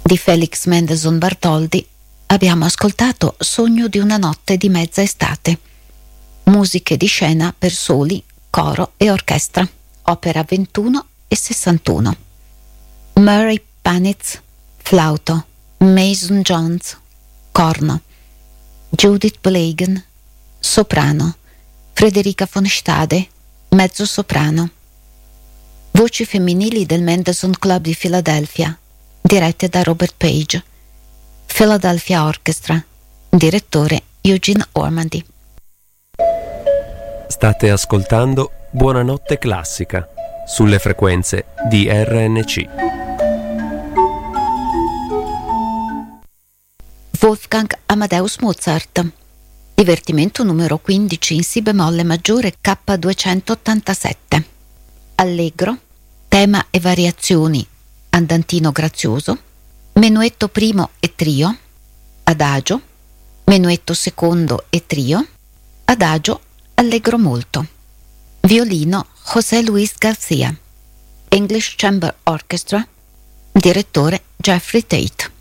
Di Felix Mendelssohn Bartholdy abbiamo ascoltato Sogno di una notte di mezza estate. Musiche di scena per soli, coro e orchestra, opera 21 e 61. Murray Panitz, flauto. Mason Jones, corno. Judith Blagan, soprano. Frederica von Stade, mezzo soprano. Voci femminili del Mendelssohn Club di Filadelfia, dirette da Robert Page. Philadelphia Orchestra, direttore Eugene Ormandy. State ascoltando Buonanotte Classica sulle frequenze di RNC. Wolfgang Amadeus Mozart. Divertimento numero 15 in Si bemolle maggiore K287. Allegro, tema e variazioni, andantino grazioso, menuetto primo e trio, adagio, menuetto secondo e trio, adagio allegro molto. Violino José Luis Garcia. English Chamber Orchestra, direttore Jeffrey Tate.